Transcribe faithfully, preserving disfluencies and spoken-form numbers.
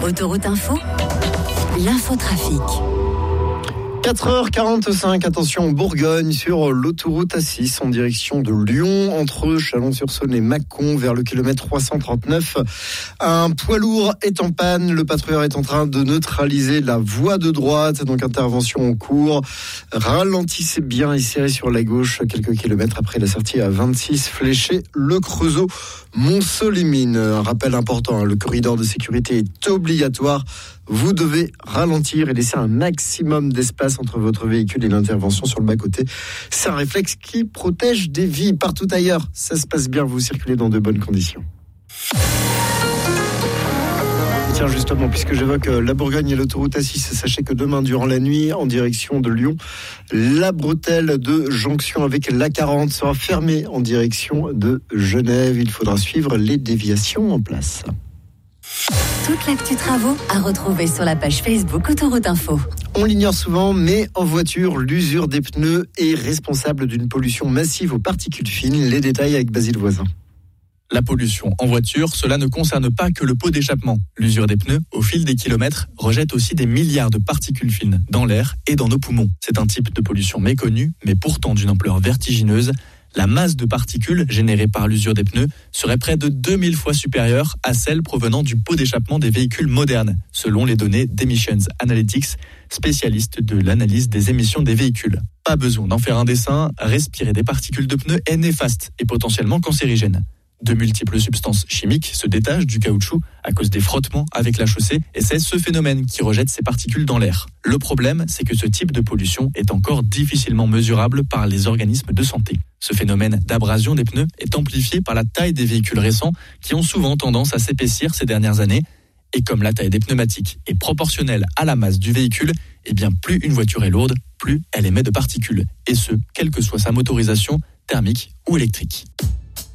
Autoroute Info, l'infotrafic. quatre heures quarante-cinq, attention, Bourgogne sur l'autoroute A six en direction de Lyon, entre Chalon-sur-Saône et Mâcon, vers le kilomètre trois cent trente-neuf. Un poids lourd est en panne, le patrouilleur est en train de neutraliser la voie de droite, donc intervention en cours. Ralentissez bien et serrez sur la gauche, quelques kilomètres après la sortie à vingt-six, fléché le Creusot, Montceau-les-Mines. Un rappel important, le corridor de sécurité est obligatoire. Vous devez ralentir et laisser un maximum d'espace entre votre véhicule et l'intervention sur le bas-côté. C'est un réflexe qui protège des vies. Partout ailleurs, ça se passe bien, vous circulez dans de bonnes conditions. Tiens, justement, puisque j'évoque la Bourgogne et l'autoroute A six, sachez que demain, durant la nuit, en direction de Lyon, la bretelle de jonction avec l'A quarante sera fermée en direction de Genève. Il faudra suivre les déviations en place. Toute l'actu travaux à retrouver sur la page Facebook Autoroute Info. On l'ignore souvent, mais en voiture, l'usure des pneus est responsable d'une pollution massive aux particules fines. Les détails avec Basile Voisin. La pollution en voiture, cela ne concerne pas que le pot d'échappement. L'usure des pneus, au fil des kilomètres, rejette aussi des milliards de particules fines dans l'air et dans nos poumons. C'est un type de pollution méconnu, mais pourtant d'une ampleur vertigineuse. La masse de particules générée par l'usure des pneus serait près de deux mille fois supérieure à celle provenant du pot d'échappement des véhicules modernes, selon les données d'Emissions Analytics, spécialiste de l'analyse des émissions des véhicules. Pas besoin d'en faire un dessin, respirer des particules de pneus est néfaste et potentiellement cancérigène. De multiples substances chimiques se détachent du caoutchouc à cause des frottements avec la chaussée et c'est ce phénomène qui rejette ces particules dans l'air. Le problème, c'est que ce type de pollution est encore difficilement mesurable par les organismes de santé. Ce phénomène d'abrasion des pneus est amplifié par la taille des véhicules récents qui ont souvent tendance à s'épaissir ces dernières années. Et comme la taille des pneumatiques est proportionnelle à la masse du véhicule, eh bien plus une voiture est lourde, plus elle émet de particules. Et ce, quelle que soit sa motorisation, thermique ou électrique.